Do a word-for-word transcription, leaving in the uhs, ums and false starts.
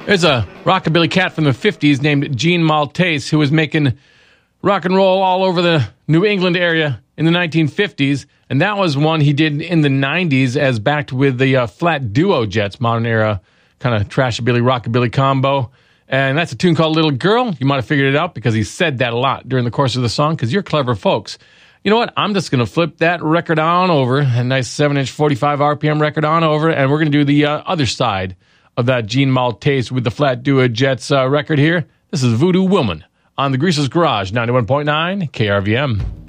There's a rockabilly cat from the fifties named Gene Maltese who was making rock and roll all over the New England area in the nineteen fifties, and that was one he did in the nineties as backed with the uh, Flat Duo Jets, modern era kind of trashabilly rockabilly combo. And that's a tune called Little Girl. You might have figured it out because he said that a lot during the course of the song because you're clever folks. You know what? I'm just going to flip that record on over, a nice seven inch forty-five R P M record on over, and we're going to do the uh, other side of that Gene Maltese with the Flat Duo Jets uh, record here. This is Voodoo Woman on the Greaser's Garage, ninety-one point nine K R V M.